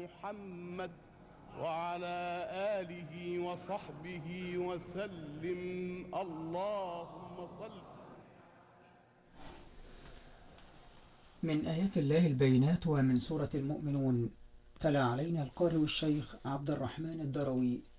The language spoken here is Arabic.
محمد وعلى آله وصحبه وسلم. اللهم صل. من آيات الله البينات ومن سورة المؤمنون. تلا علينا القارئ الشيخ عبد الرحمن الدروي.